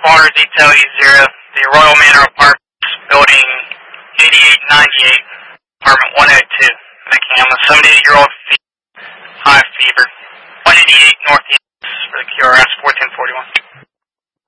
Water Detail E0, the Royal Manor Apartments, Building 8898, Apartment 102, making him a 78-year-old high fever, 188 Northeast for the QRS 1441.